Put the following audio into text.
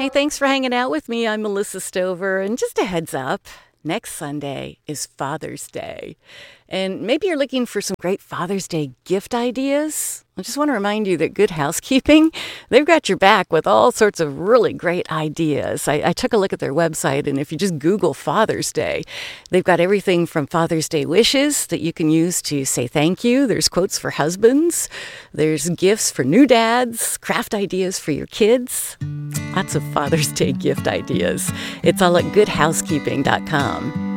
Hey, thanks for hanging out with me. I'm Melissa Stover, and just a heads up, next Sunday is Father's Day. And maybe you're looking for some great Father's Day gift ideas. I just want to remind you that Good Housekeeping, they've got your back with all sorts of really great ideas. I took a look at their website, and if you just Google Father's Day, they've got everything from Father's Day wishes that you can use to say thank you. There's quotes for husbands. There's gifts for new dads, craft ideas for your kids. Lots of Father's Day gift ideas. It's all at goodhousekeeping.com.